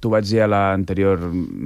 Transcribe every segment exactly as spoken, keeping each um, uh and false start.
t'ho vaig dir a l'anterior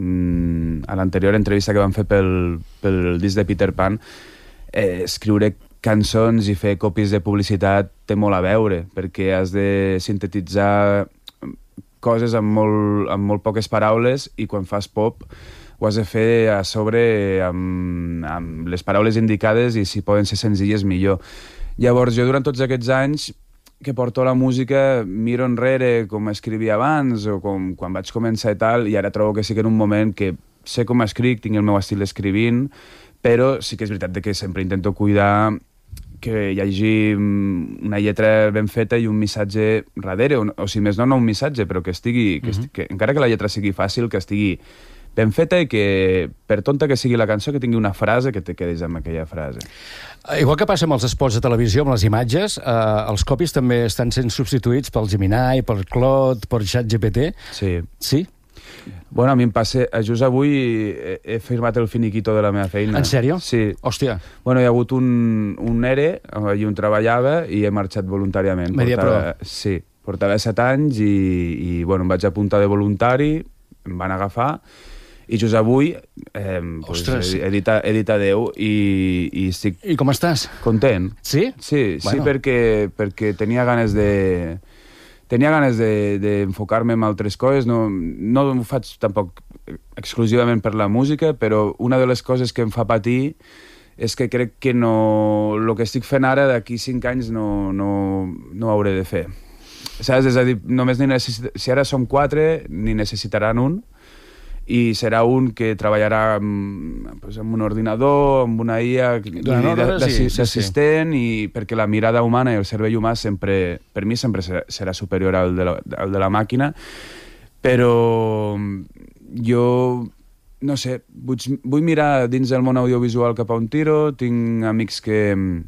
a l'anterior entrevista que vam fer pel, pel disc de Peter Pan, eh, escriure cançons i fer copies de publicitat té molt a veure, perquè has de sintetitzar coses amb molt, amb molt poques paraules, i quan fas pop ho has de fer a sobre amb, amb les paraules indicades, i si poden ser senzilles millor. Llavors jo durant tots aquests anys que porto la música miro enrere com escrivia abans o com quan vaig començar i tal, i ara trobo que sí que en un moment que sé com escric, tinc el meu estil escrivint, però sí que és veritat que sempre intento cuidar que hi hagi una lletra ben feta i un missatge darrere, o, o si més no, no un missatge, però que estigui, que, estigui, que encara que la lletra sigui fàcil, que estigui ben feta i que, per tonta que sigui la cançó, que tingui una frase que te quedis amb aquella frase. Igual que passa amb els spots de televisió, amb les imatges, eh, els copis també estan sent substituïts pel Gemini, per Claude, per ChatGPT. Sí. Sí? Bueno, a mi em passa... Just avui he, he firmat el finiquito de la meva feina. En sèrio? Sí. Hòstia. Bueno, hi ha hagut un, un E R E, allà on treballava, i he marxat voluntàriament. Mediapro. Sí, portava set anys i, i bueno, em vaig apuntar de voluntari, em van agafar, i just avui eh, pues, he, dit, he dit adeu i, i estic... I com estàs? Content. Sí? Sí, bueno. sí, perquè, perquè tenia ganes de... Tenia ganes d'enfocar-me de, en altres coses, no, no ho faig tampoc exclusivament per la música, però una de les coses que em fa patir és que crec que no, el que estic fent ara d'aquí cinc anys no, no, no ho hauré de fer. Saps? És a dir, només ni necessit... si ara som quatre, ni necessitaran un, i serà un que treballarà amb, pues, amb un ordinador, amb una I A d'assistent, i perquè la mirada humana i el cervell humà sempre, per mi sempre serà superior al de la, al de la màquina, però jo, no sé, vull, vull mirar dins del món audiovisual cap a on tiro, tinc amics que,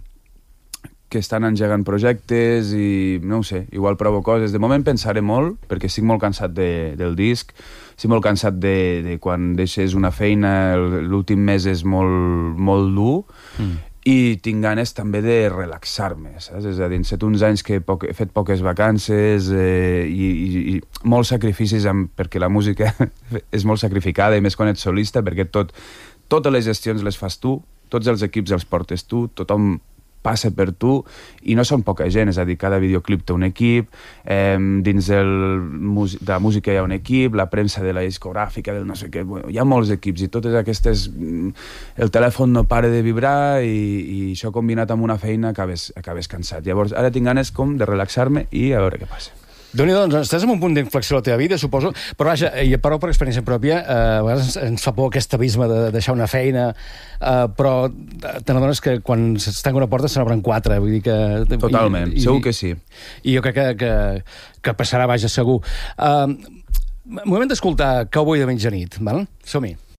que estan engegant projectes i, no ho sé, igual provo coses. De moment pensaré molt, perquè estic molt cansat de, del disc, estic molt cansat de, de quan deixes una feina, l'últim mes és molt, molt dur, mm. i tinc ganes també de relaxar-me, saps? És a dir, set uns anys que poc, he fet poques vacances eh, i, i, i molts sacrificis amb, perquè la música és molt sacrificada, i més quan ets solista, perquè tot, totes les gestions les fas tu, tots els equips els portes tu, tothom passa per tu, i no són poca gent, és a dir, cada videoclip té un equip, eh, dins del, de la música hi ha un equip, la premsa de la discogràfica, del no sé què, bueno, hi ha molts equips, i totes aquestes... El telèfon no para de vibrar, i, i això combinat amb una feina acabes, acabes cansat. Llavors, ara tinc ganes com de relaxar-me i a veure què passa. Déu-n'hi-do, doncs estàs en un punt d'inflexió a la teva vida, suposo, però vaja, i però per experiència pròpia, eh, a vegades ens, ens fa por aquest abisme de deixar una feina, eh, però te n'adones que quan s'estanca una porta se n'obren quatre, vull dir que... Totalment, i, i, segur que sí. I jo crec que, que, que passarà, vaja, segur. Uh, moment d'escoltar Cowboy de mitjanit, val? Som-hi.